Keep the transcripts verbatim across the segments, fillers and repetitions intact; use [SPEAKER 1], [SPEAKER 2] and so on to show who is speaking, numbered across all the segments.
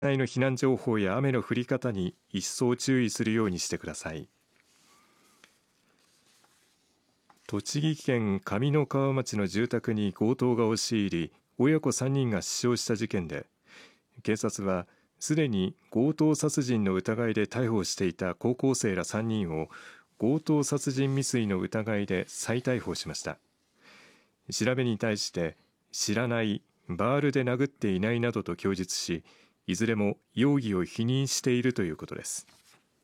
[SPEAKER 1] 内の避難情報や雨の降り方に一層注意するようにしてください。栃木県上三川町の住宅に強盗が押し入り、親子さんにんが死傷した事件で、警察はすでに強盗殺人の疑いで逮捕していた高校生らさんにんを強盗殺人未遂の疑いで再逮捕しました。調べに対して知らない、バールで殴っていないなどと供述し、いずれも容疑を否認しているということです。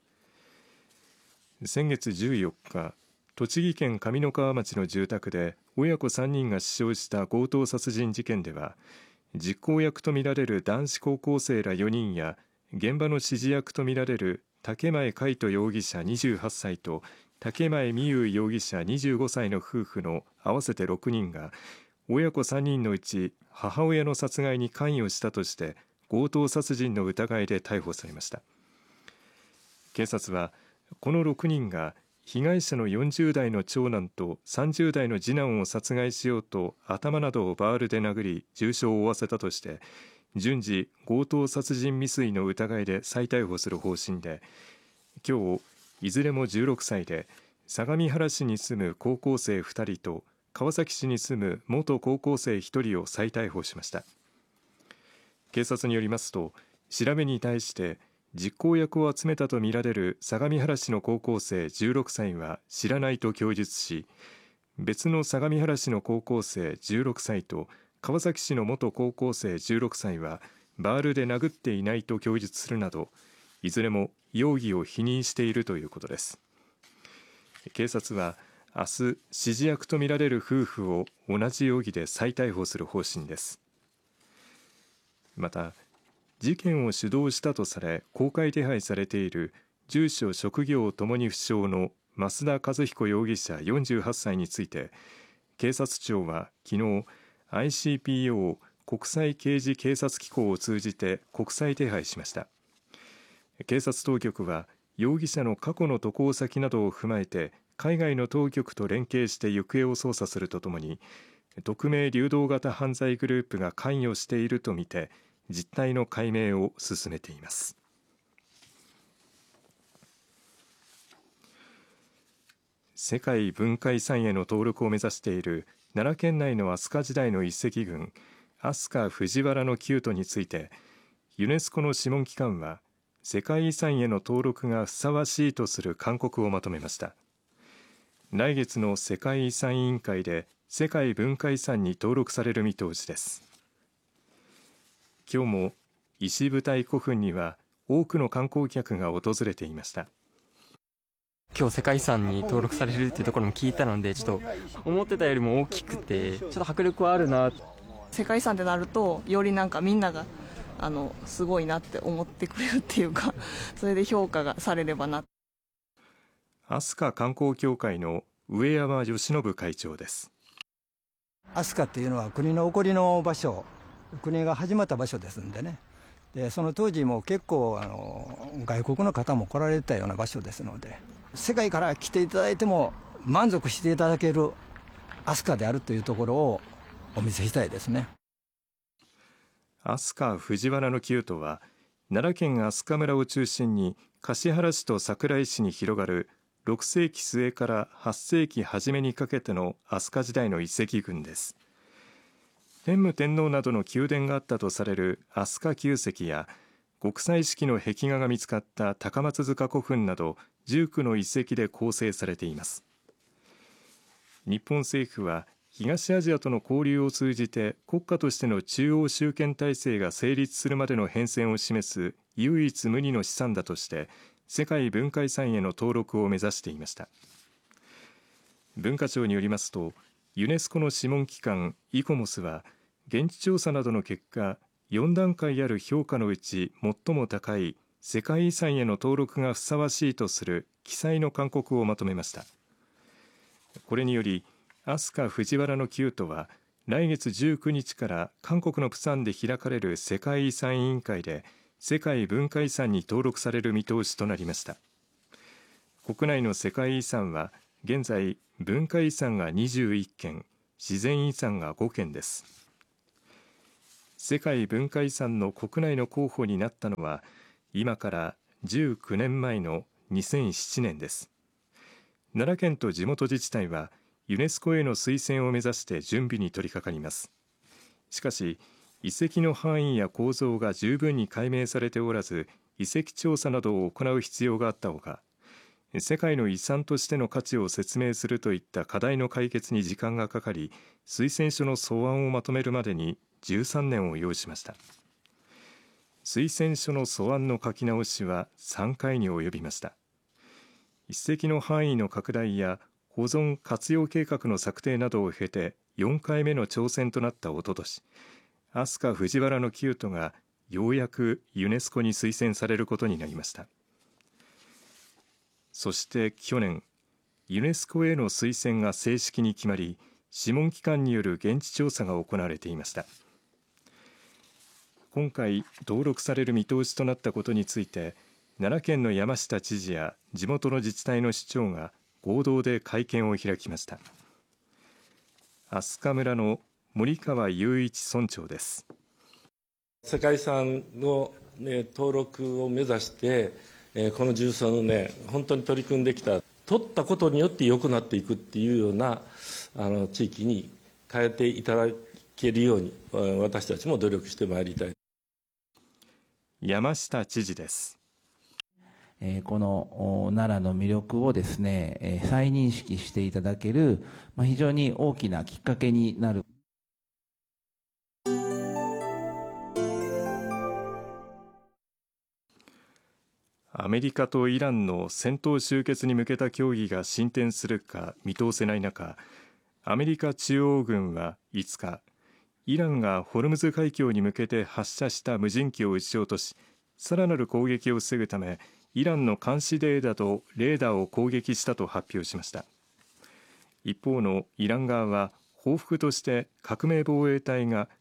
[SPEAKER 1] 先月じゅうよっか、栃木県上三川町の住宅で親子さんにんが死傷した強盗殺人事件では、実行役とみられる男子高校生らよにんや現場の指示役とみられる竹前海斗容疑者にじゅうはっさいと竹前美優容疑者にじゅうごさいの夫婦の合わせてろくにんが親子さんにんのうち母親の殺害に関与したとして強盗殺人の疑いで逮捕されました。警察はこのろくにんが被害者のよんじゅうだいの長男とさんじゅうだいの次男を殺害しようと頭などをバールで殴り重傷を負わせたとして順次強盗殺人未遂の疑いで再逮捕する方針で、今日いずれもじゅうろくさいで相模原市に住む高校生ふたりと川崎市に住む元高校生ひとりを再逮捕しました。警察によりますと、調べに対して実行役を集めたとみられる相模原市の高校生じゅうろくさいは知らないと供述し、別の相模原市の高校生じゅうろくさいと川崎市の元高校生じゅうろくさいはバールで殴っていないと供述するなど、いずれも容疑を否認しているということです。警察は明日、指示役とみられる夫婦を同じ容疑で再逮捕する方針です。また、事件を主導したとされ公開手配されている住所職業ともに不詳の増田和彦容疑者よんじゅうはっさいについて、警察庁は昨日 アイシーピーオー 国際刑事警察機構を通じて国際手配しました。警察当局は容疑者の過去の渡航先などを踏まえて海外の当局と連携して行方を捜査するとともに、匿名流動型犯罪グループが関与しているとみて実態の解明を進めています。世界文化遺産への登録を目指している奈良県内の飛鳥時代の遺跡群飛鳥藤原の旧都について、ユネスコの諮問機関は世界遺産への登録がふさわしいとする勧告をまとめました。来月の世界遺産委員会で世界文化遺産に登録される見通しです。今日も石舞台古墳には多くの観光客が訪れていました。
[SPEAKER 2] 今日世界遺産に登録されるっていうところも聞いたので、ちょっと思ってたよりも大きくてちょっと迫力はあるな。
[SPEAKER 3] 世界遺産ってなるとよりなんかみんながあのすごいなって思ってくれるっていうか、それで評価がされればな。
[SPEAKER 1] 飛鳥観光協会の上山義信会長です。
[SPEAKER 4] 飛鳥っていうのは国の起こりの場所、国が始まった場所ですんでね。でその当時も結構あの外国の方も来られたような場所ですので、世界から来ていただいても満足していただける飛鳥であるというところをお見せしたいですね。
[SPEAKER 1] 飛鳥藤原の旧都は奈良県飛鳥村を中心に橿原市と桜井市に広がるろくせいき末からはっせいき初めにかけての飛鳥時代の遺跡群です。天武天皇などの宮殿があったとされる飛鳥旧跡や極彩色の壁画が見つかった高松塚古墳などじゅうきゅうの遺跡で構成されています。日本政府は東アジアとの交流を通じて国家としての中央集権体制が成立するまでの変遷を示す唯一無二の資産だとして世界文化遺産への登録を目指していました。文化庁によりますと、ユネスコの諮問機関イコモスは現地調査などの結果、よんだんかいある評価のうち最も高い世界遺産への登録がふさわしいとする記載の勧告をまとめました。これにより飛鳥藤原の旧都は来月じゅうくにちから韓国のプサンで開かれる世界遺産委員会で世界文化遺産に登録される見通しとなりました。国内の世界遺産は現在文化遺産がにじゅういっけん、自然遺産がごけんです。 世界文化遺産の国内の候補になったのは今からじゅうきゅうねんまえのにせんななねんです。奈良県と地元自治体はユネスコへの推薦を目指して準備に取り掛かります。しかし遺跡の範囲や構造が十分に解明されておらず、遺跡調査などを行う必要があったほか、世界の遺産としての価値を説明するといった課題の解決に時間がかかり、推薦書の草案をまとめるまでにじゅうさんねんを要しました。推薦書の素案の書き直しはさんかいに及びました。遺跡の範囲の拡大や保存活用計画の策定などを経てよんかいめの挑戦となったおととし、飛鳥藤原のキュートがようやくユネスコに推薦されることになりました。そして去年、ユネスコへの推薦が正式に決まり、諮問機関による現地調査が行われていました。今回登録される見通しとなったことについて、奈良県の山下知事や地元の自治体の首長が合同で会見を開きました。飛鳥村の森川雄一村長です。
[SPEAKER 5] 世界遺産の、ね、登録を目指して、えー、このじゅうさんねん本当に取り組んできた。取ったことによって良くなっていくっていうようなあの地域に変えていただけるように私たちも努力してまいりたい。
[SPEAKER 1] 山下知事です。
[SPEAKER 6] この奈良の魅力をですね、再認識していただける非常に大きなきっかけになる。
[SPEAKER 1] アメリカとイランの戦闘終結に向けた協議が進展するか見通せない中、アメリカ中央軍はいつか、イランがホルムズ海峡に向けて発射した無人機を撃ち落とし、さらなる攻撃を防ぐため、イランの監視レーダーとレーダーを攻撃したと発表しました。一方のイラン側は報復として革命防衛隊が